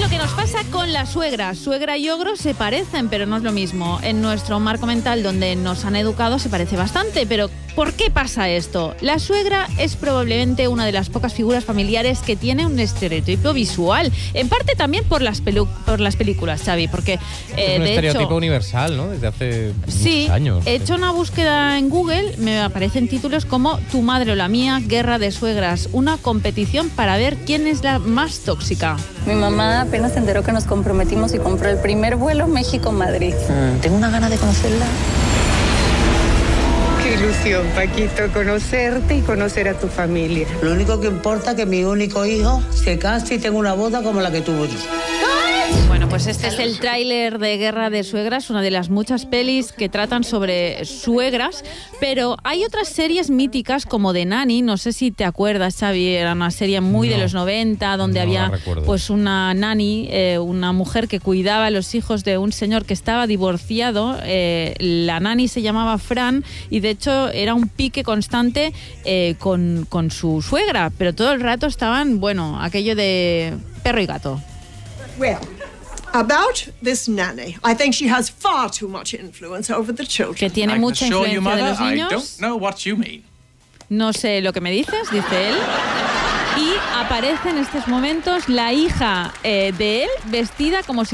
que nos pasa con la suegra. Suegra y ogro se parecen, pero no es lo mismo. En nuestro marco mental donde nos han educado se parece bastante, pero ¿por qué pasa esto? La suegra es probablemente una de las pocas figuras familiares que tiene un estereotipo visual. En parte también por las películas, Xavi, porque es un de estereotipo hecho, universal, ¿no? Desde hace sí, muchos años. He hecho una búsqueda en Google, me aparecen títulos como Tu madre o la mía, Guerra de suegras, una competición para ver quién es la más tóxica. Mi mamá apenas se enteró que nos comprometimos y compró el primer vuelo México-Madrid. Tengo una gana de conocerla. Qué ilusión, Paquito, conocerte y conocer a tu familia. Lo único que importa es que mi único hijo se case y tenga una boda como la que tuvo yo. Bueno, pues este es el tráiler de Guerra de Suegras, una de las muchas pelis que tratan sobre suegras, pero hay otras series míticas como The Nanny, no sé si te acuerdas, Xavi, era una serie muy de los 90, donde había pues una nanny, una mujer que cuidaba a los hijos de un señor que estaba divorciado. La nanny se llamaba Fran y de hecho era un pique constante con su suegra, pero todo el rato estaban, bueno, aquello de perro y gato. Well, about this nanny, I think she has far too much influence over the children. Que tiene mucha influencia de los niños. I don't know what you mean. No sé lo que me dices, dice él. Y aparece en estos momentos la hija de él vestida como si